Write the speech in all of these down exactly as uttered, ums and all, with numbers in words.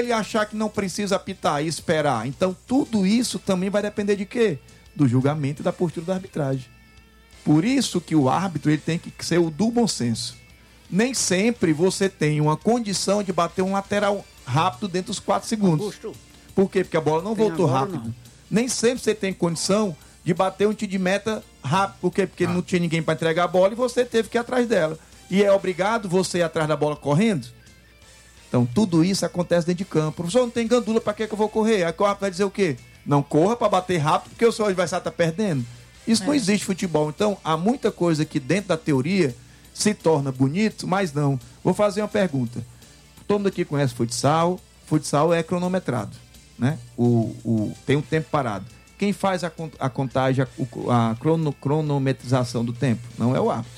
ele achar que não precisa apitar e esperar? Então, tudo isso também vai depender de quê? Do julgamento e da postura da arbitragem. Por isso que o árbitro ele tem que ser o do bom senso. Nem sempre você tem uma condição de bater um lateral rápido dentro dos quatro segundos. Augusto. Por quê? Porque a bola não tem voltou agora, rápido. Não. Nem sempre você tem condição de bater um tiro de meta rápido. Por quê? Porque ah. não tinha ninguém para entregar a bola e você teve que ir atrás dela. E é obrigado você ir atrás da bola correndo? Então, tudo isso acontece dentro de campo. O professor não tem gandula, para que, que eu vou correr? Aí o árbitro vai dizer o quê? Não corra para bater rápido, porque o seu adversário está perdendo. Isso é. Não existe futebol. Então, há muita coisa que dentro da teoria se torna bonito, mas não. Vou fazer uma pergunta. Todo mundo aqui conhece futsal. Futsal é cronometrado, né? O, o, tem um tempo parado. Quem faz a, a contagem, a, a crono, cronometrização do tempo? Não é o árbitro.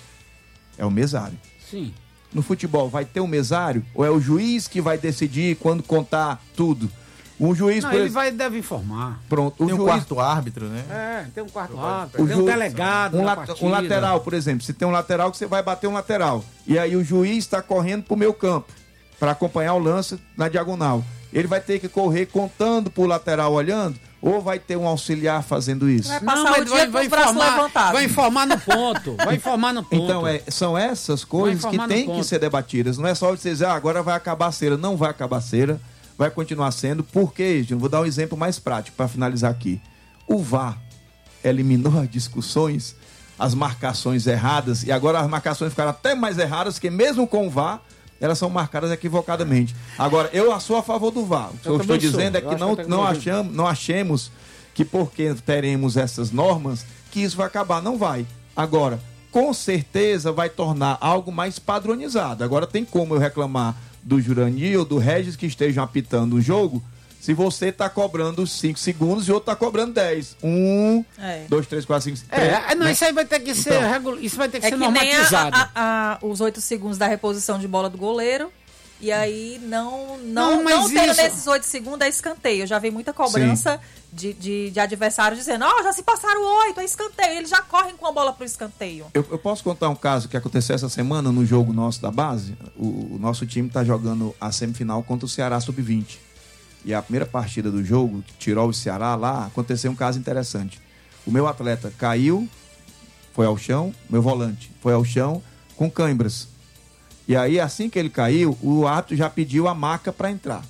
É o mesário. Sim. No futebol, vai ter um mesário? Ou é o juiz que vai decidir quando contar tudo? Um juiz... Não, ele exemplo, vai, deve informar. Pronto. O tem juiz, um quarto árbitro, né? É, tem um quarto árbitro. O tem ju... um delegado um, lat... um lateral, por exemplo. Se tem um lateral, que você vai bater um lateral. E aí o juiz está correndo pro meio campo para acompanhar o lance na diagonal. Ele vai ter que correr contando pro lateral olhando? Ou vai ter um auxiliar fazendo isso? Vai passar não, o dia vai, vai, informar, vai informar no ponto. Vai informar no ponto. Então, é, são essas coisas que têm que ser debatidas. Não é só você dizer, ah, agora vai acabar a cera. Não vai acabar a cera. Vai continuar sendo. Por quê, Gino? Vou dar um exemplo mais prático para finalizar aqui. O V A R eliminou as discussões, as marcações erradas, e agora as marcações ficaram até mais erradas, que mesmo com o V A R, elas são marcadas equivocadamente. Agora, eu sou a favor do V A R. O que eu, eu estou dizendo sou. é que não, que não, achamos, não achemos que porque teremos essas normas, que isso vai acabar. Não vai. Agora, com certeza vai tornar algo mais padronizado. Agora, tem como eu reclamar do Jurandir ou do Regis que estejam apitando o jogo, se você está cobrando cinco segundos e o outro está cobrando dez. Um, é. dois, três, quatro, cinco, três. É, não, né? Isso aí vai ter que ser então, regul... Isso vai ter que é ser que normatizado. Nem a, a, a, os oito segundos da reposição de bola do goleiro. E aí não, não, não, não tendo isso... nesses oito segundos é escanteio. Eu já vi muita cobrança de, de, de adversários dizendo, ó, oh, já se passaram oito, é escanteio. Eles já correm com a bola pro escanteio. Eu, eu posso contar um caso que aconteceu essa semana no jogo nosso da base? O, o nosso time está jogando a semifinal contra o Ceará sub vinte. E a primeira partida do jogo, que tirou o Ceará lá, aconteceu um caso interessante. O meu atleta caiu, foi ao chão, meu volante foi ao chão com câimbras. E aí, assim que ele caiu, o árbitro já pediu a maca para entrar.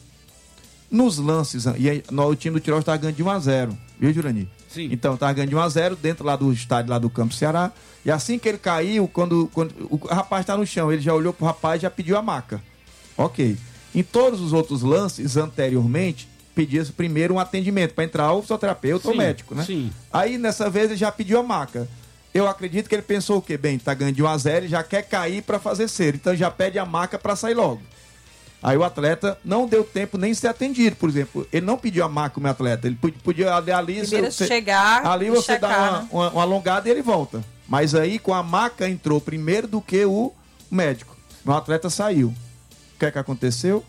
Nos lances, e aí, no, o time do Tirol estava ganhando de um a zero, viu, Jurandir? Sim. Então, estava ganhando de um a zero dentro lá do estádio, lá do Campo Ceará. E assim que ele caiu, quando, quando o rapaz está no chão, ele já olhou pro rapaz e já pediu a maca. Ok. Em todos os outros lances, anteriormente, pedia-se primeiro um atendimento para entrar o fisioterapeuta ou o médico, né? Sim. Aí, nessa vez, ele já pediu a maca. Eu acredito que ele pensou o quê? Bem, tá ganhando de um a zero, ele já quer cair para fazer cera. Então, já pede a maca para sair logo. Aí, o atleta não deu tempo nem de ser atendido, por exemplo. Ele não pediu a maca, o meu atleta. Ele podia ali... ali você, chegar ali você checar, dá uma, uma, uma alongada e ele volta. Mas aí, com a maca, entrou primeiro do que o médico. O atleta saiu. O que é que aconteceu?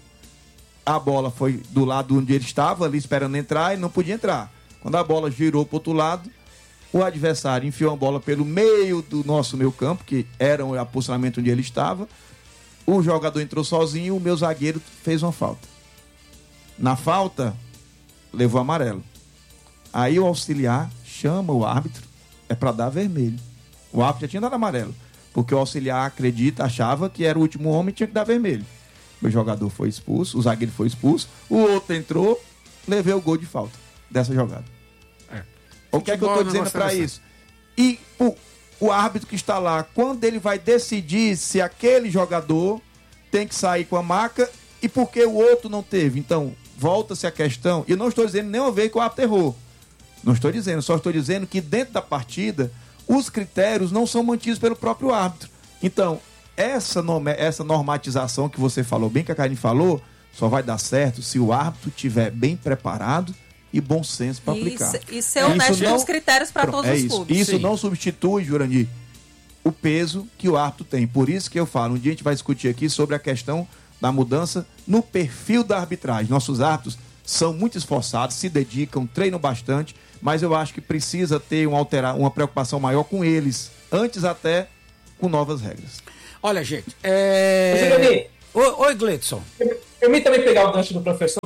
A bola foi do lado onde ele estava, ali esperando entrar, e não podia entrar. Quando a bola girou para o outro lado, o adversário enfiou a bola pelo meio do nosso meio campo, que era o posicionamento onde ele estava. O jogador entrou sozinho, o meu zagueiro fez uma falta. Na falta, levou amarelo. Aí o auxiliar chama o árbitro, é para dar vermelho. O árbitro já tinha dado amarelo, porque o auxiliar acredita, achava que era o último homem e tinha que dar vermelho. O jogador foi expulso, o zagueiro foi expulso, o outro entrou, levei o gol de falta dessa jogada. É. O que é que eu estou dizendo para isso? E o, o árbitro que está lá, quando ele vai decidir se aquele jogador tem que sair com a maca e por que o outro não teve? Então, volta-se a questão, e eu não estou dizendo nenhuma vez que o árbitro errou. Não estou dizendo, só estou dizendo que dentro da partida, os critérios não são mantidos pelo próprio árbitro. Então, Essa, essa normatização que você falou, bem que a Karine falou, só vai dar certo se o árbitro estiver bem preparado e bom senso para aplicar. E ser honesto com os critérios para todos é os isso. clubes. Isso Sim. não substitui, Jurandir, o peso que o árbitro tem. Por isso que eu falo, um dia a gente vai discutir aqui sobre a questão da mudança no perfil da arbitragem. Nossos árbitros são muito esforçados, se dedicam, treinam bastante, mas eu acho que precisa ter um alterar, uma preocupação maior com eles, antes até com novas regras. Olha, gente, é... Oi, oi, Gleidson. Permita também pegar o gancho do professor,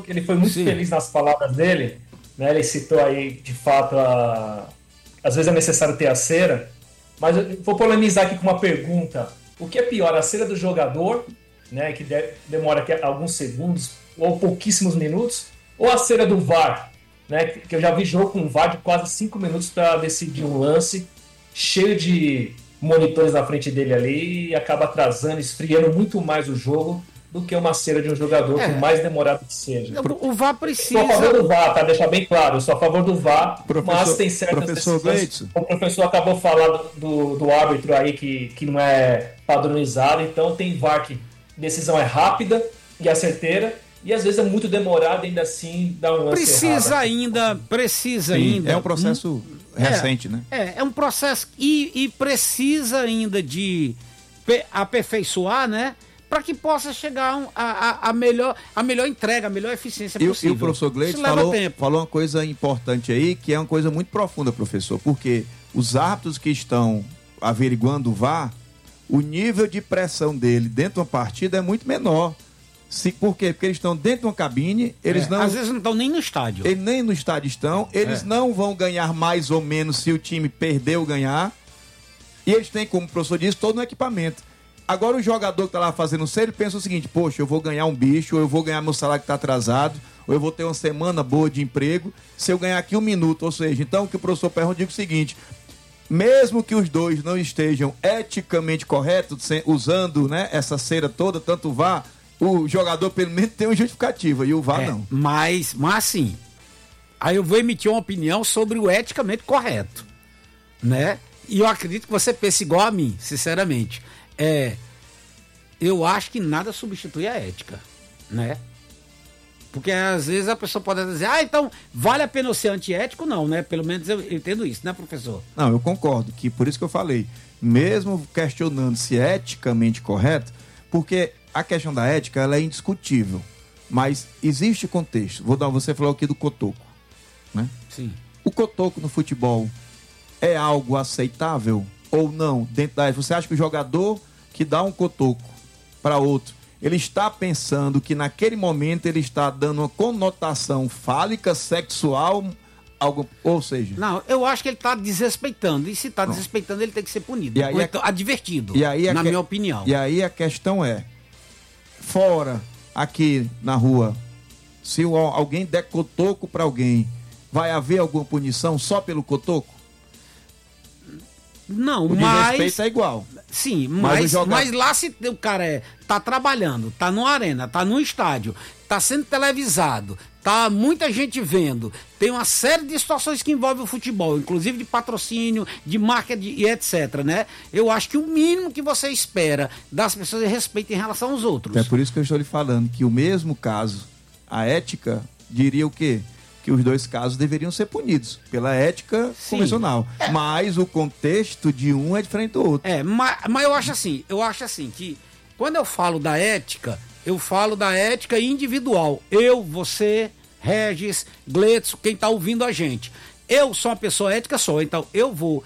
que ele foi muito Sim. feliz nas palavras dele, né? Ele citou aí, de fato, a... às vezes é necessário ter a cera, mas eu vou polemizar aqui com uma pergunta. O que é pior, a cera do jogador, né, que de... demora aqui alguns segundos ou pouquíssimos minutos, ou a cera do V A R, né, que eu já vi jogo com V A R de quase cinco minutos para decidir um lance, cheio de monitores na frente dele ali, e acaba atrasando, esfriando muito mais o jogo do que uma cera de um jogador, é. por mais demorado que seja. O V A R precisa... Eu sou a favor do V A R, tá? Deixar bem claro, eu sou a favor do V A R, professor, mas tem certas decisões... O professor acabou falando do, do árbitro aí que, que não é padronizado, então tem V A R que decisão é rápida e é certeira, e às vezes é muito demorado, ainda assim dá um lance Precisa errado. ainda, precisa Sim, ainda... É um processo hum, recente, é, né? É, é um processo e, e precisa ainda de aperfeiçoar, né? Para que possa chegar a, a, a, melhor, a melhor entrega, a melhor eficiência e, possível. E o professor Gleide falou, falou uma coisa importante aí, que é uma coisa muito profunda, professor, porque os árbitros que estão averiguando o V A R, o nível de pressão dele dentro de uma partida é muito menor. Se, por quê? Porque eles estão dentro de uma cabine, eles é, não... Às vezes não estão nem no estádio. Eles nem no estádio estão, eles é. não vão ganhar mais ou menos se o time perder ou ganhar, e eles têm, como o professor disse, todo um equipamento. Agora o jogador que está lá fazendo sério, ele pensa o seguinte: poxa, eu vou ganhar um bicho, ou eu vou ganhar meu salário que está atrasado, ou eu vou ter uma semana boa de emprego se eu ganhar aqui um minuto. Ou seja, então o que o professor pergunta, digo o seguinte: mesmo que os dois não estejam eticamente corretos, usando, né, essa cera toda, tanto o V A R, o jogador pelo menos tem uma justificativa, e o V A R é, não. Mas, mas assim, aí eu vou emitir uma opinião sobre o eticamente correto, né? E eu acredito que você pensa igual a mim, sinceramente. É, eu acho que nada substitui a ética, né? Porque às vezes a pessoa pode dizer, ah, então vale a pena eu ser antiético? Não, né? Pelo menos eu entendo isso, né, professor? Não, eu concordo, que por isso que eu falei, mesmo questionando se é eticamente correto, porque a questão da ética, ela é indiscutível, mas existe contexto. Vou dar, você falou aqui do cotoco, né? Sim. O cotoco no futebol é algo aceitável ou não dentro da ética? Você acha que o jogador que dá um cotoco para outro, ele está pensando que naquele momento ele está dando uma conotação fálica, sexual, algo, ou seja... Não, eu acho que ele está desrespeitando, e se está desrespeitando ele tem que ser punido, e aí então, a... advertido, e aí na que... minha opinião. E aí a questão é, fora, aqui na rua, se alguém der cotoco para alguém, vai haver alguma punição só pelo cotoco? Não, o mas... respeito é igual. Sim, mas, mas, joga... mas lá se o cara é, tá trabalhando, tá numa arena, tá num estádio, tá sendo televisado, tá muita gente vendo, tem uma série de situações que envolvem o futebol, inclusive de patrocínio, de marca de, e etc, né? Eu acho que o mínimo que você espera das pessoas é respeito em relação aos outros. É por isso que eu estou lhe falando que o mesmo caso, a ética diria o quê? Que os dois casos deveriam ser punidos pela ética Sim. convencional. É. Mas o contexto de um é diferente do outro. É, mas, mas eu acho assim, eu acho assim que quando eu falo da ética, eu falo da ética individual. Eu, você, Regis, Gletson, quem está ouvindo a gente. Eu sou uma pessoa ética só, então eu vou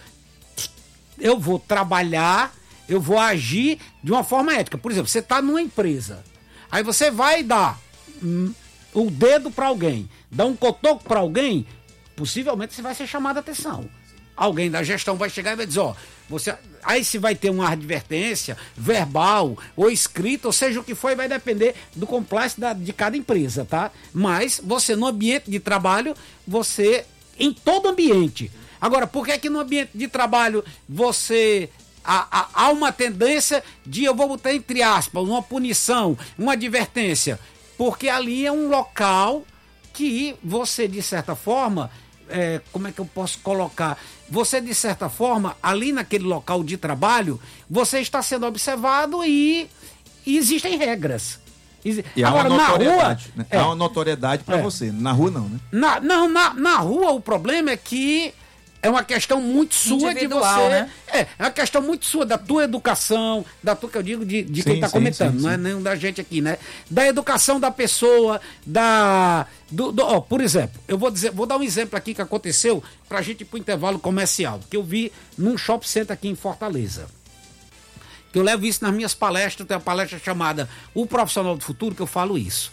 eu vou trabalhar, eu vou agir de uma forma ética. Por exemplo, você está numa empresa, aí você vai dar hum, o dedo para alguém, dá um cotoco para alguém, possivelmente você vai ser chamado a atenção. Alguém da gestão vai chegar e vai dizer, ó, você... aí se vai ter uma advertência verbal ou escrita, ou seja o que for, vai depender do compliance da, de cada empresa, tá? Mas você no ambiente de trabalho, você, em todo ambiente. Agora, por que que no ambiente de trabalho você... Há, há, há uma tendência de, eu vou botar entre aspas, uma punição, uma advertência, porque ali é um local que você, de certa forma, é, como é que eu posso colocar? Você, de certa forma, ali naquele local de trabalho, você está sendo observado e, e existem regras. E agora, há uma notoriedade, na rua... Né? É, há uma notoriedade para é, você, na rua não, né? Na, não, na, na rua o problema é que é uma questão muito sua de você... Né? É, é uma questão muito sua, da tua educação, da tua, que eu digo, de, de sim, quem está comentando, sim, não sim. é nem da gente aqui, né? Da educação da pessoa, da... Do, do, ó, por exemplo, eu vou dizer, vou dar um exemplo aqui que aconteceu pra gente ir pro intervalo comercial, que eu vi num shopping center aqui em Fortaleza. Que eu levo isso nas minhas palestras, tem uma palestra chamada O Profissional do Futuro, que eu falo isso.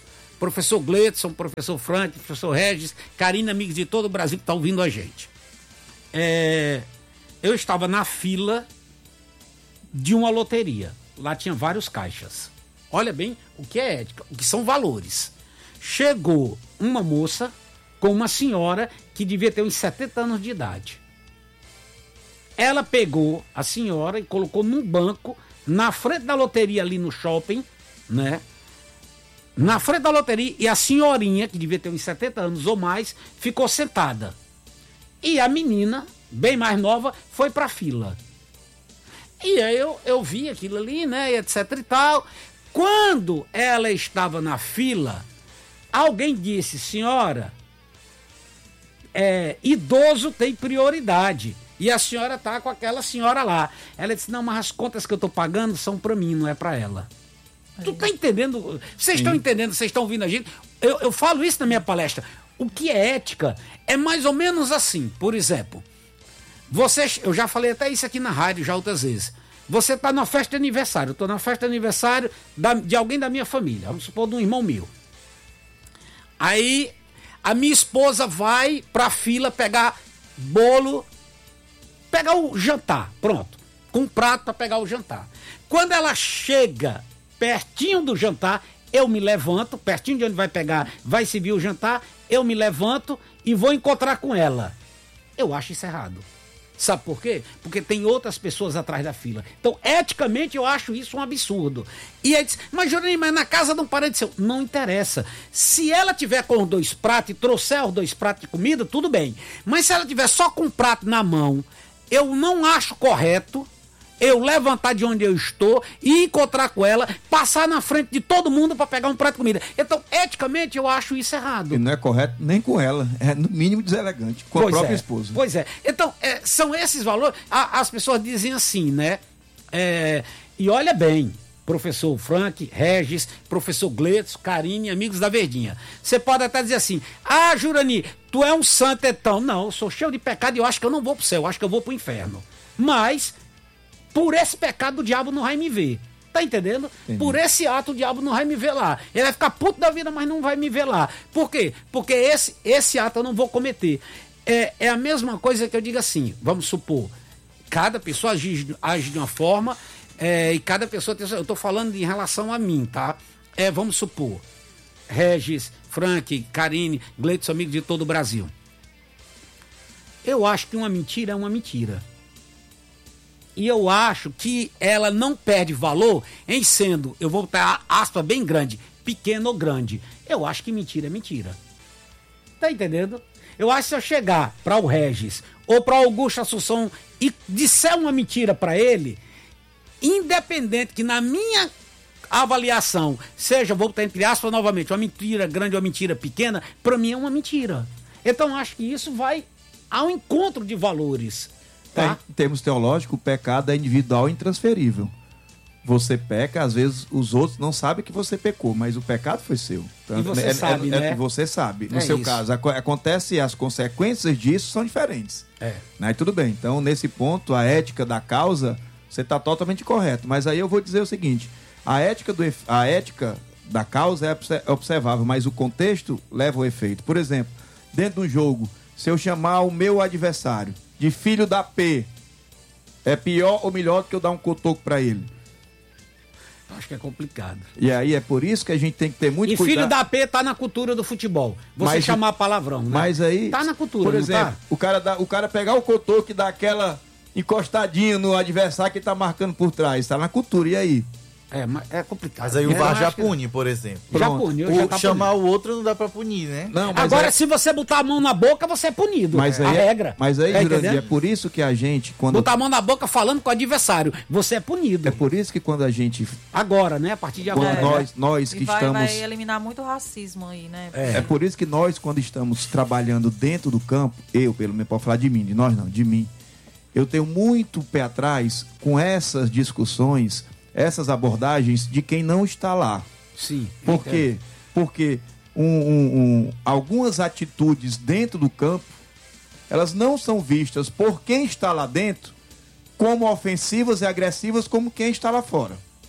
professor Gleidson, professor Frank, professor Regis, Karina, amigos de todo o Brasil que está ouvindo a gente. É, eu estava na fila de uma loteria. Lá tinha vários caixas. Olha bem o que é ética, o que são valores. Chegou uma moça com uma senhora que devia ter uns setenta anos de idade. Ela pegou a senhora e colocou num banco na frente da loteria ali no shopping, né? Na frente da loteria, e a senhorinha, que devia ter uns setenta anos ou mais, ficou sentada. E a menina, bem mais nova, foi pra fila. E aí eu, eu vi aquilo ali, né, etc e tal. Quando ela estava na fila, alguém disse, senhora, é, idoso tem prioridade. E a senhora tá com aquela senhora lá. Ela disse, não, mas as contas que eu tô pagando são pra mim, não é pra ela. Aí. Tu tá entendendo? Vocês estão entendendo? Vocês estão ouvindo a gente? Eu, eu falo isso na minha palestra. O que é ética é mais ou menos assim. Por exemplo, vocês, eu já falei até isso aqui na rádio já outras vezes. Você tá na festa de aniversário. Eu tô na festa de aniversário da, de alguém da minha família. Vamos supor, de um irmão meu. Aí, a minha esposa vai pra fila pegar bolo, pegar o jantar, pronto, com um prato para pegar o jantar. Quando ela chega pertinho do jantar, eu me levanto, pertinho de onde vai pegar, vai servir o jantar, eu me levanto e vou encontrar com ela. Eu acho isso errado. Sabe por quê? Porque tem outras pessoas atrás da fila. Então, eticamente, eu acho isso um absurdo. E aí diz, mas Jurandir, mas na casa de um parente seu, não interessa. Se ela tiver com os dois pratos e trouxer os dois pratos de comida, tudo bem. Mas se ela tiver só com um prato na mão, eu não acho correto eu levantar de onde eu estou e encontrar com ela, passar na frente de todo mundo para pegar um prato de comida. Então, eticamente, eu acho isso errado. E não é correto nem com ela, é no mínimo deselegante, com pois a própria é, esposa. Pois é. Então, é, são esses valores. A, as pessoas dizem assim, né? É, e olha bem, professor Frank, Regis, professor Gleidson, Karine, amigos da Verdinha. Você pode até dizer assim, ah, Jurandir, tu é um santo então. Não, eu sou cheio de pecado e eu acho que eu não vou pro céu, eu acho que eu vou pro inferno. Mas, por esse pecado o diabo não vai me ver. Tá entendendo? Entendi. Por esse ato o diabo não vai me ver lá. Ele vai ficar puto da vida, mas não vai me ver lá. Por quê? Porque esse, esse ato eu não vou cometer. É, é a mesma coisa que eu digo assim, vamos supor, cada pessoa age, age de uma forma, é, e cada pessoa tem... Eu tô falando em relação a mim, tá? É, vamos supor, Regis, Frank, Karine, Gleidson, amigos de todo o Brasil. Eu acho que uma mentira é uma mentira. E eu acho que ela não perde valor em sendo, eu vou botar aspa bem grande, pequeno ou grande. Eu acho que mentira é mentira. Tá entendendo? Eu acho que se eu chegar para o Regis ou para Augusto Assunção e disser uma mentira para ele, independente que na minha avaliação seja, vou botar entre aspas novamente, uma mentira grande ou uma mentira pequena, para mim é uma mentira. Então acho que isso vai ao encontro de valores. Tá? Em termos teológicos, o pecado é individual e intransferível. Você peca, às vezes os outros não sabem que você pecou, mas o pecado foi seu. Então, e você é, sabe, é, né? É, você sabe. No é seu isso. caso, acontece e as consequências disso são diferentes. É. Né? Tudo bem. Então, nesse ponto, a ética da causa, você está totalmente correto. Mas aí eu vou dizer o seguinte, a ética, do, a ética da causa é observável, mas o contexto leva o efeito. Por exemplo, dentro de um jogo, se eu chamar o meu adversário de filho da P, é pior ou melhor do que eu dar um cotoco pra ele? Acho que é complicado. E aí é por isso que a gente tem que ter muito e cuidado. E filho da P tá na cultura do futebol. Você mas, chamar palavrão, né? Mas aí... Tá na cultura, por exemplo, tá? o, cara dá, o cara pegar o cotoco e dar aquela encostadinha no adversário que tá marcando por trás. Tá na cultura, e aí? É, mas é complicado. Mas aí o é, V A R já que... pune, por exemplo. Já puniu, já tá chamar punido. o outro não dá pra punir, né? Não, mas Agora, é... se você botar a mão na boca, você é punido. Mas a aí, regra. Mas aí, tá Jurandir, é por isso que a gente... quando botar a mão na boca falando com o adversário, você é punido. É por isso que quando a gente... Agora, né? A partir de agora. É, nós, nós que e vai, estamos... vai eliminar muito racismo aí, né? É. é por isso que nós, quando estamos trabalhando dentro do campo, eu, pelo menos, posso falar de mim, de nós não, de mim, eu tenho muito pé atrás com essas discussões, essas abordagens de quem não está lá. Sim. Por quê? Porque um, um, um, algumas atitudes dentro do campo, elas não são vistas por quem está lá dentro como ofensivas e agressivas como quem está lá fora.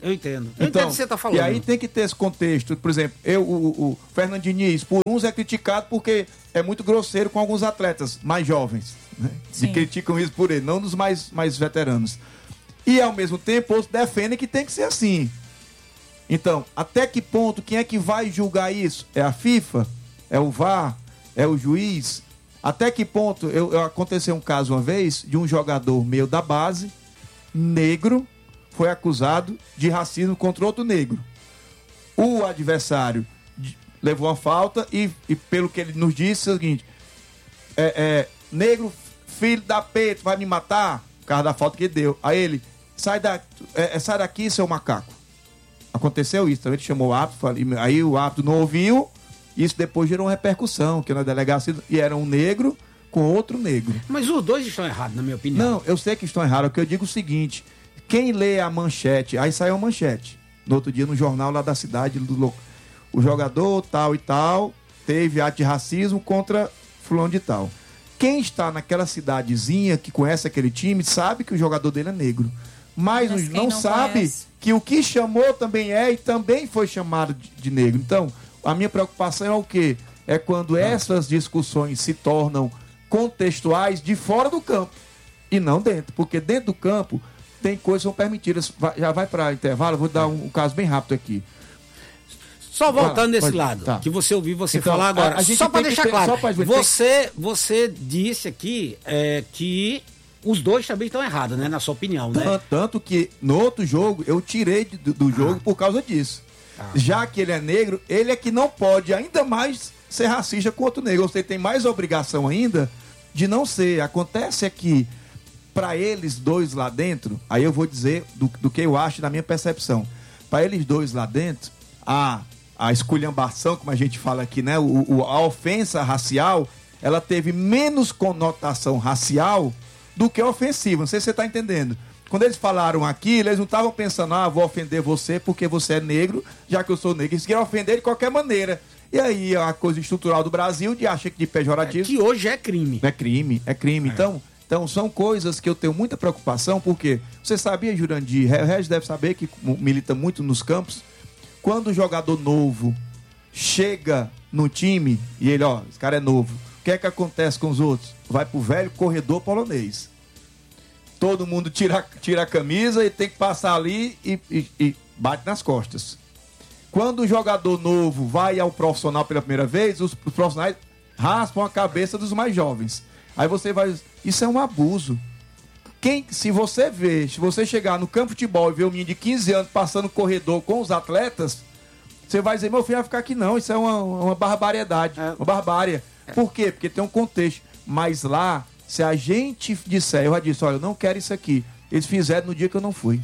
Eu entendo. Eu então, entendo o que você está falando. E aí tem que ter esse contexto. Por exemplo, eu, o, o Fernando Diniz, por uns é criticado porque é muito grosseiro com alguns atletas mais jovens. Né? E criticam isso por ele, não dos mais, mais veteranos. E ao mesmo tempo, outros defendem que tem que ser assim. Então, até que ponto, quem é que vai julgar isso? É a FIFA? É o V A R? É o juiz? Até que ponto, eu, eu, aconteceu um caso uma vez de um jogador meio da base, negro, foi acusado de racismo contra outro negro. O adversário levou a falta e, e pelo que ele nos disse, é o seguinte, é, é, negro, filho da peito, vai me matar? Por causa da falta que ele deu. Aí ele, sai, da, é, sai daqui, seu macaco. Aconteceu isso, também ele chamou o árbitro, aí o árbitro não ouviu, isso depois gerou uma repercussão, que na delegacia, e era um negro com outro negro. Mas os dois estão errados, na minha opinião. Não, eu sei que estão errados, o que eu digo é o seguinte, quem lê a manchete, aí saiu a manchete, no outro dia no jornal lá da cidade, do, o jogador tal e tal, teve ato de racismo contra fulano de tal. Quem está naquela cidadezinha que conhece aquele time, sabe que o jogador dele é negro. Mas, Mas não, não sabe conhece. Que o que chamou também é e também foi chamado de, de negro. Então, a minha preocupação é o quê? É quando essas discussões se tornam contextuais de fora do campo e não dentro. Porque dentro do campo tem coisas que são permitidas. Vai, já vai para intervalo, vou dar um, um caso bem rápido aqui. Só voltando Fala, nesse pode, lado, tá. que você ouviu você então, falar agora, a, a só para deixar ter, claro, só você, você disse aqui é, que os dois também estão errados, né, na sua opinião, né? Tanto, tanto que no outro jogo, eu tirei do, do jogo ah. por causa disso. Ah. Já que ele é negro, ele é que não pode ainda mais ser racista com outro negro. Você tem mais obrigação ainda de não ser. Acontece é que, para eles dois lá dentro, aí eu vou dizer do, do que eu acho da minha percepção. Para eles dois lá dentro, a... a esculhambação, como a gente fala aqui, né? O, o, a ofensa racial, ela teve menos conotação racial do que ofensiva. Não sei se você está entendendo. Quando eles falaram aqui, eles não estavam pensando, ah, vou ofender você porque você é negro, já que eu sou negro. Eles queriam ofender de qualquer maneira. E aí a coisa estrutural do Brasil de achar que de pejorativo... É que hoje é crime. É crime, é crime. É. Então, então, são coisas que eu tenho muita preocupação, porque você sabia, Jurandir, o Regis deve saber que milita muito nos campos, quando o jogador novo chega no time e ele, ó, esse cara é novo, o que é que acontece com os outros? Vai pro velho corredor polonês. Todo mundo tira, tira a camisa e tem que passar ali e, e, e bate nas costas. Quando o jogador novo vai ao profissional pela primeira vez, os, os profissionais raspam a cabeça dos mais jovens. Aí você vai... Isso é um abuso. Quem, se você ver, se você chegar no campo de futebol e ver um menino de quinze anos passando no corredor com os atletas, você vai dizer, meu filho vai ficar aqui não, isso é uma, uma barbariedade, é. uma barbárie. É. Por quê? Porque tem um contexto. Mas lá, se a gente disser, eu já disse, olha, eu não quero isso aqui. Eles fizeram no dia que eu não fui.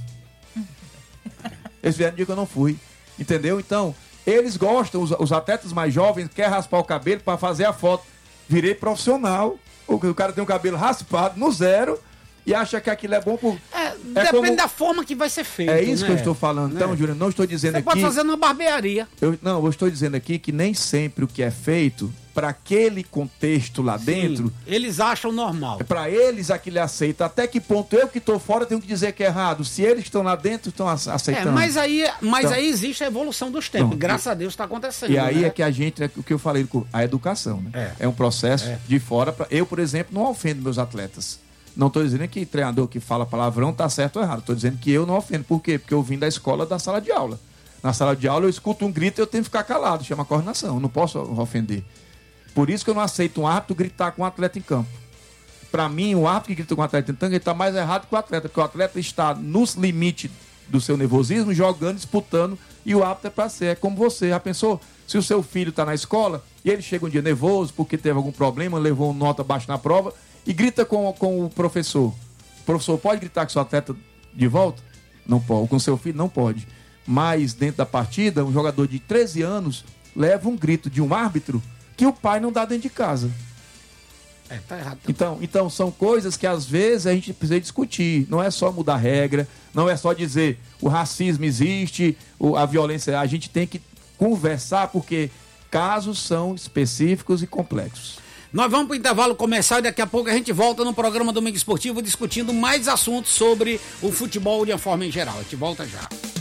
Eles fizeram no dia que eu não fui. Entendeu? Então, eles gostam, os, os atletas mais jovens, querem raspar o cabelo para fazer a foto. Virei profissional, o, o cara tem o cabelo raspado no zero, e acha que aquilo é bom por... É, é depende como... da forma que vai ser feito. É isso, né? Que eu estou falando. Né? Então, Júlio, não estou dizendo Você aqui... Você pode fazer numa barbearia. Eu, não, eu estou dizendo aqui que nem sempre o que é feito, para aquele contexto lá Sim, dentro... eles acham normal. Para eles aquilo é aceito. Até que ponto eu que estou fora tenho que dizer que é errado? Se eles estão lá dentro, estão aceitando. É, mas aí, mas então, aí existe a evolução dos tempos. Não, Graças e, a Deus está acontecendo. E aí né? é que a gente, é o que eu falei, a educação, né? É, é um processo é. de fora. Pra, eu, por exemplo, não ofendo meus atletas. Não estou dizendo que treinador que fala palavrão está certo ou errado. Estou dizendo que eu não ofendo. Por quê? Porque eu vim da escola, da sala de aula. Na sala de aula eu escuto um grito e eu tenho que ficar calado. Chama coordenação. Eu não posso ofender. Por isso que eu não aceito um árbitro gritar com um atleta em campo. Para mim, o árbitro que grita com um atleta em campo, ele está mais errado que o atleta. Porque o atleta está nos limites do seu nervosismo, jogando, disputando. E o árbitro é para ser. É como você. Já pensou? Se o seu filho está na escola e ele chega um dia nervoso porque teve algum problema, levou uma nota baixa na prova... E grita com, com o professor. O professor pode gritar com seu atleta de volta? Não pode. Com seu filho? Não pode. Mas, dentro da partida, um jogador de treze anos leva um grito de um árbitro que o pai não dá dentro de casa. É, tá errado. Então, então, são coisas que, às vezes, a gente precisa discutir. Não é só mudar regra, não é só dizer o racismo existe, a violência... A gente tem que conversar, porque casos são específicos e complexos. Nós vamos para o intervalo comercial e daqui a pouco a gente volta no programa Domingo Esportivo discutindo mais assuntos sobre o futebol de uma forma em geral. A gente volta já.